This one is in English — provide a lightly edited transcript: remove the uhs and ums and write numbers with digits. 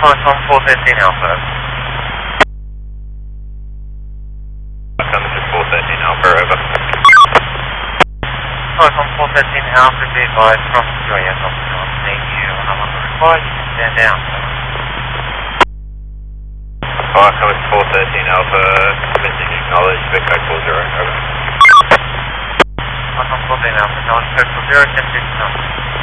from 413 Alpha. This is 413 Alpha, over. From 413 Alpha, be advised from QAS officer on seeing you when I'm on the required, you can stand down. This is 413 Alpha, message acknowledged, Vico 40, over. From 413 Alpha, no one code for 0, 10 6,